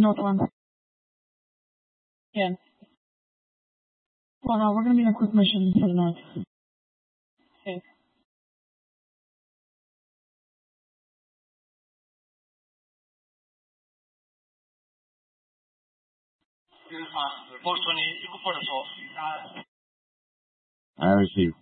North one. Yeah. Well, no, we're gonna be in a quick mission for the north. Okay. I received.